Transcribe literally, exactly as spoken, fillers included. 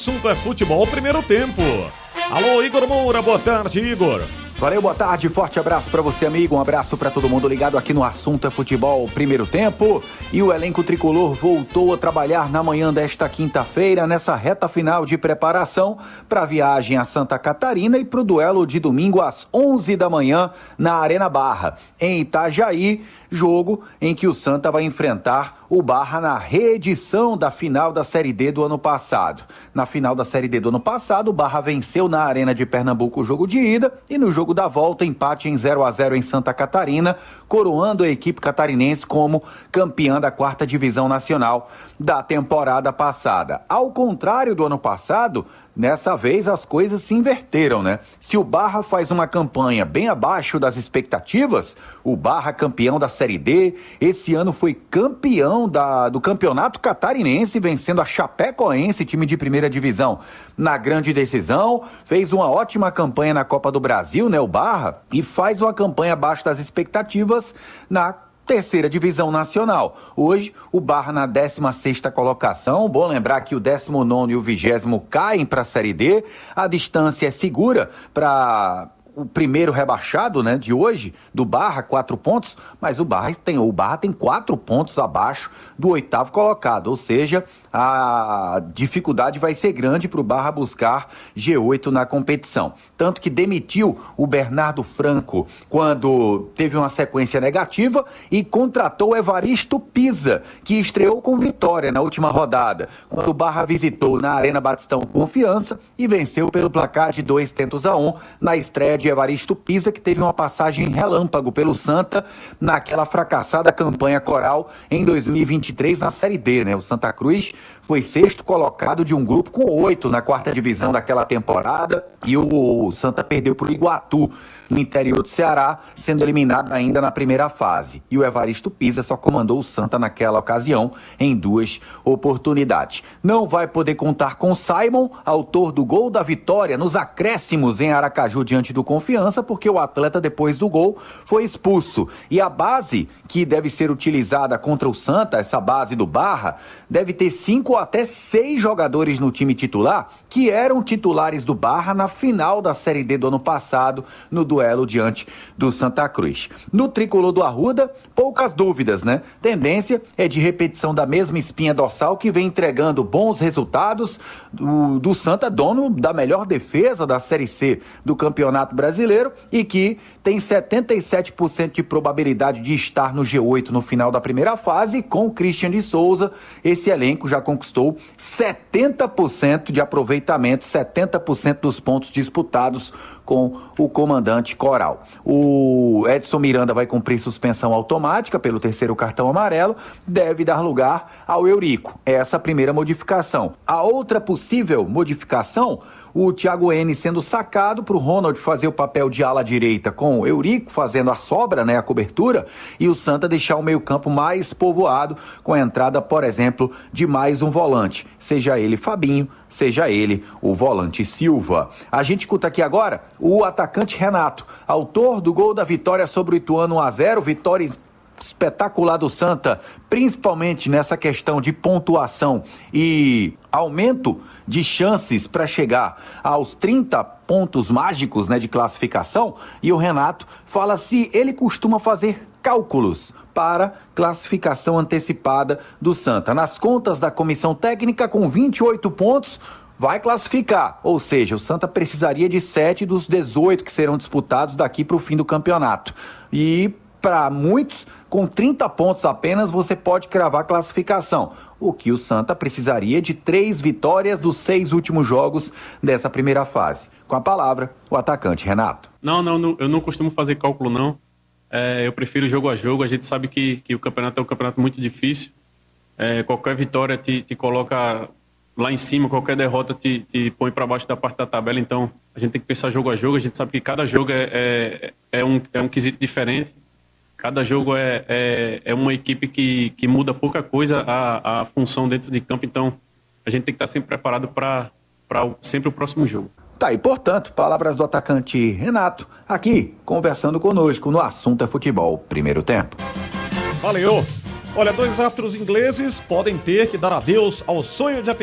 Assunto é futebol, primeiro tempo. Alô, Igor Moura, boa tarde, Igor. Valeu, boa tarde, forte abraço pra você, amigo, um abraço pra todo mundo ligado aqui no Assunto é Futebol, primeiro tempo. E o elenco tricolor voltou a trabalhar na manhã desta quinta-feira, nessa reta final de preparação para a viagem a Santa Catarina e para o duelo de domingo às onze da manhã na Arena Barra, em Itajaí, jogo em que o Santa vai enfrentar o Barra na reedição da final da Série D do ano passado. Na final da Série D do ano passado, o Barra venceu na Arena de Pernambuco o jogo de ida e no jogo da volta, empate em zero a zero em Santa Catarina, coroando a equipe catarinense como campeã da quarta divisão nacional da temporada passada. Ao contrário do ano passado, nessa vez as coisas se inverteram, né? Se o Barra faz uma campanha bem abaixo das expectativas, o Barra, campeão da Série D, esse ano foi campeão da, do Campeonato Catarinense, vencendo a Chapecoense, time de primeira divisão, na grande decisão, fez uma ótima campanha na Copa do Brasil, né, o Barra, e faz uma campanha abaixo das expectativas na terceira divisão nacional. Hoje, o Barra na décima sexta colocação. Bom lembrar que o décimo nono e o vigésimo caem para a Série D. A distância é segura para o primeiro rebaixado, né, de hoje, do Barra, quatro pontos, mas o Barra tem, o Barra tem quatro pontos abaixo do oitavo colocado, ou seja, a dificuldade vai ser grande para o Barra buscar G oito na competição. Tanto que demitiu o Bernardo Franco quando teve uma sequência negativa e contratou o Evaristo Pisa, que estreou com vitória na última rodada, quando o Barra visitou na Arena Batistão Confiança e venceu pelo placar de dois tentos a um na estreia de Evaristo Pisa, que teve uma passagem relâmpago pelo Santa naquela fracassada campanha coral em dois mil e vinte e três na Série D, né? O Santa Cruz foi sexto colocado de um grupo com oito na quarta divisão daquela temporada e o Santa perdeu para o Iguatu, no interior do Ceará, sendo eliminado ainda na primeira fase. E o Evaristo Pisa só comandou o Santa naquela ocasião em duas oportunidades. Não vai poder contar com Simon, autor do gol da vitória nos acréscimos em Aracaju diante do Confiança, porque o atleta depois do gol foi expulso. E a base que deve ser utilizada contra o Santa, essa base do Barra, deve ter cinco ou até seis jogadores no time titular que eram titulares do Barra na final da Série D do ano passado, no duelo diante do Santa Cruz. No tricolor do Arruda, poucas dúvidas, né? Tendência é de repetição da mesma espinha dorsal que vem entregando bons resultados do, do Santa, dono da melhor defesa da Série C do Campeonato Brasileiro e que tem setenta e sete por cento de probabilidade de estar no G oito no final da primeira fase. Com o Christian de Souza, esse elenco já conquistou setenta por cento de aproveitamento, setenta por cento dos pontos disputados com o comandante Coral. O Edson Miranda vai cumprir suspensão automática pelo terceiro cartão amarelo, deve dar lugar ao Eurico. Essa é a primeira modificação. A outra possível modificação, o Thiago N sendo sacado para o Ronald fazer o papel de ala direita com o Eurico fazendo a sobra, né, a cobertura, e o Santa deixar o meio-campo mais povoado com a entrada, por exemplo, de mais um volante, seja ele Fabinho, seja ele o volante Silva. A gente escuta aqui agora o atacante Renato, autor do gol da vitória sobre o Ituano um a zero, vitória espetacular do Santa, principalmente nessa questão de pontuação e aumento de chances para chegar aos trinta pontos mágicos, né, de classificação. E o Renato fala se ele costuma fazer cálculos para classificação antecipada do Santa. Nas contas da comissão técnica, com vinte e oito pontos, vai classificar, ou seja, o Santa precisaria de sete dos dezoito que serão disputados daqui para o fim do campeonato. E para muitos, com trinta pontos apenas, você pode cravar classificação. O que o Santa precisaria de três vitórias dos seis últimos jogos dessa primeira fase. Com a palavra, o atacante Renato. Não, não, não eu não costumo fazer cálculo, não. É, eu prefiro jogo a jogo. A gente sabe que, que o campeonato é um campeonato muito difícil. É, qualquer vitória te, te coloca lá em cima, qualquer derrota te, te põe para baixo da parte da tabela. Então, a gente tem que pensar jogo a jogo. A gente sabe que cada jogo é, é, é, um, é um quesito diferente. Cada jogo é, é, é uma equipe que, que muda pouca coisa a, a função dentro de campo, então a gente tem que estar sempre preparado para sempre o próximo jogo. Tá, e portanto, palavras do atacante Renato, aqui conversando conosco no Assunto é Futebol, primeiro tempo. Valeu! Olha, dois árbitros ingleses podem ter que dar adeus ao sonho de